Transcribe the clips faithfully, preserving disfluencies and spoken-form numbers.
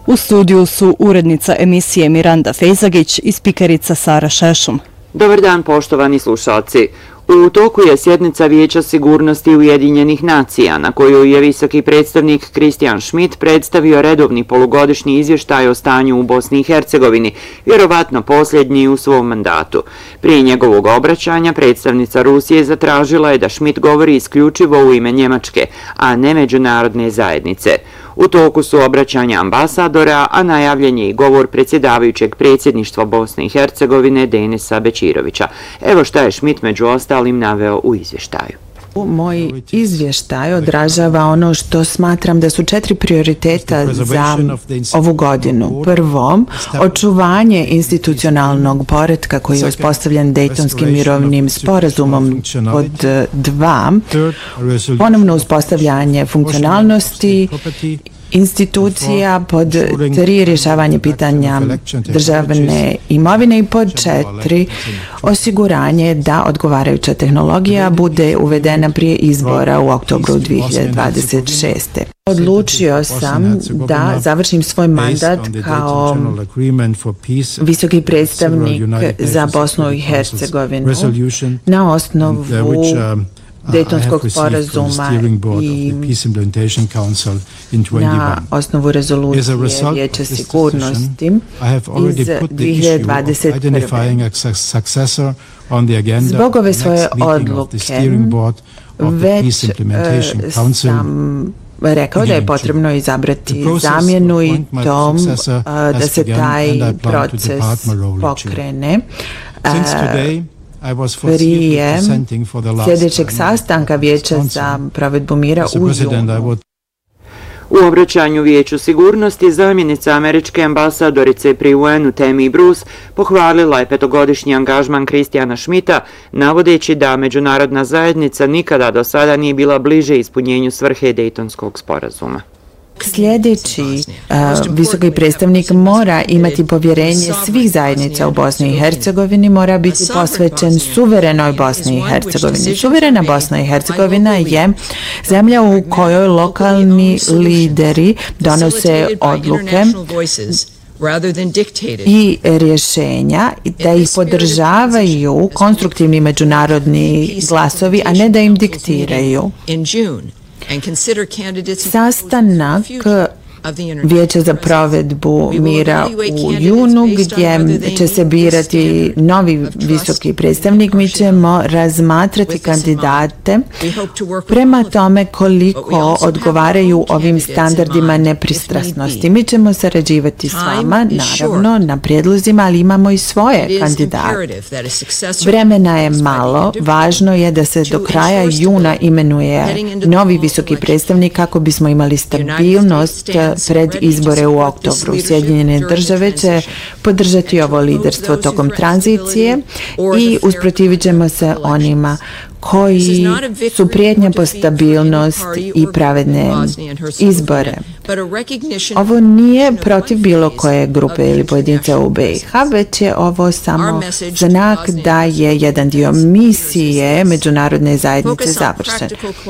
U studiju su urednica emisije Miranda Fejzagić i spikerica Sara Šešum. Dobar dan, poštovani slušalci. U toku je sjednica Vijeća sigurnosti Ujedinjenih nacija, na kojoj je visoki predstavnik Christian Schmidt predstavio redovni polugodišnji izvještaj o stanju u Bosni i Hercegovini, vjerovatno posljednji u svom mandatu. Prije njegovog obraćanja predstavnica Rusije zatražila je da Schmidt govori isključivo u ime Njemačke, a ne međunarodne zajednice. U toku su obraćanja ambasadora, a najavljen je i govor predsjedavajućeg predsjedništva Bosne i Hercegovine Denisa Bećirovića. Evo šta je Schmidt među ostalim naveo u izvještaju. Moj izvještaj odražava ono što smatram da su četiri prioriteta za ovu godinu. Prvo, očuvanje institucionalnog poretka koji je uspostavljen Dejtonskim mirovnim sporazumom. Pod dva, ponovno uspostavljanje funkcionalnosti institucija, pod tri, rješavanje pitanja državne imovine i pod četiri, osiguranje da odgovarajuća tehnologija bude uvedena prije izbora u oktobru dvije hiljade dvadeset šeste. Odlučio sam da završim svoj mandat kao visoki predstavnik za Bosnu i Hercegovinu na osnovu Dejtonskog sporazuma i na osnovu rezolucije Vijeća sigurnosti iz dvije hiljade dvadeset prve. Zbog ove svoje odluke već sam rekao da je potrebno izabrati zamjenu i to da se taj proces pokrene. Prije sljedećeg sastanka Vijeća za provedbu mira u junu. U obraćanju Vijeću sigurnosti zamjenica američke ambasadorice pri U N-u Tammy Bruce pohvalila je petogodišnji angažman Christiana Schmidta, navodeći da međunarodna zajednica nikada do sada nije bila bliže ispunjenju svrhe Dejtonskog sporazuma. Sljedeći uh, visoki predstavnik mora imati povjerenje svih zajednica u Bosni i Hercegovini, mora biti posvećen suverenoj Bosni i Hercegovini. Suverena Bosna i Hercegovina je zemlja u kojoj lokalni lideri donose odluke i rješenja, da ih podržavaju konstruktivni međunarodni glasovi, a ne da im diktiraju. Sastanak Vijeća za provedbu mira u junu, gdje će se birati novi visoki predstavnik, mi ćemo razmatrati kandidate prema tome koliko odgovaraju ovim standardima nepristrasnosti. Mi ćemo sarađivati s vama, naravno, na prijedlozima, ali imamo i svoje kandidate. Vremena je malo, važno je da se do kraja juna imenuje novi visoki predstavnik kako bismo imali stabilnost pred izbore u oktobru. Sjedinjene države će podržati ovo liderstvo tokom tranzicije i usprotivit ćemo se onima koji su prijetnja po stabilnost i pravedne izbore. Ovo nije protiv bilo koje grupe ili pojedinca u B i H, već je ovo samo znak da je jedan dio misije međunarodne zajednice završen.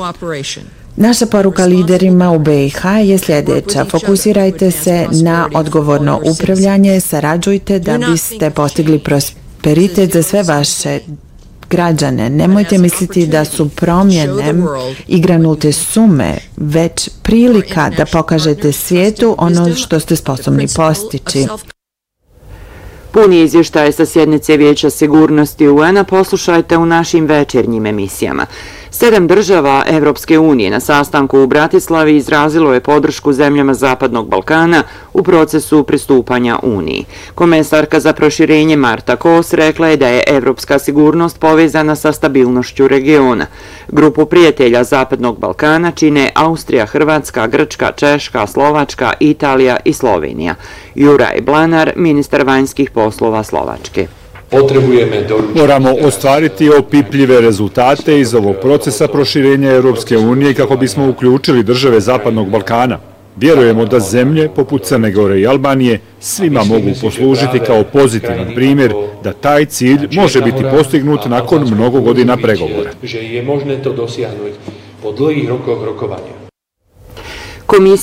Naša poruka liderima u B i H je sljedeća. Fokusirajte se na odgovorno upravljanje, sarađujte da biste postigli prosperitet za sve vaše građane. Nemojte misliti da su promjene igra nulte sume, već prilika da pokažete svijetu ono što ste sposobni postići. Puni izvještaje sa sjednice Vijeća sigurnosti U N-a poslušajte u našim večernjim emisijama. Sedam država Evropske unije na sastanku u Bratislavi izrazilo je podršku zemljama Zapadnog Balkana u procesu pristupanja Uniji. Komesarka za proširenje Marta Kos rekla je da je evropska sigurnost povezana sa stabilnošću regiona. Grupu prijatelja Zapadnog Balkana čine Austrija, Hrvatska, Grčka, Češka, Slovačka, Italija i Slovenija. Juraj Blanar, ministar vanjskih poslova Slovačke. Moramo ostvariti opipljive rezultate iz ovog procesa proširenja Europske unije kako bismo uključili države Zapadnog Balkana. Vjerujemo da zemlje poput Crne Gore i Albanije svima mogu poslužiti kao pozitivan primjer da taj cilj može biti postignut nakon mnogo godina pregovora. Komisija